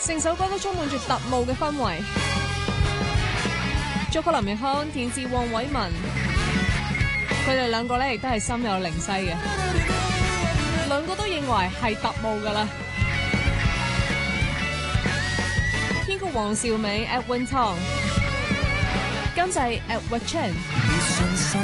成首歌都充滿住特務嘅氛圍。作曲林奕匡，填詞黃偉文，佢哋兩個咧亦都係心有靈犀嘅，兩個都認為係特務噶啦。編曲黃兆美 Edwin Tong，監製 Edward Chen。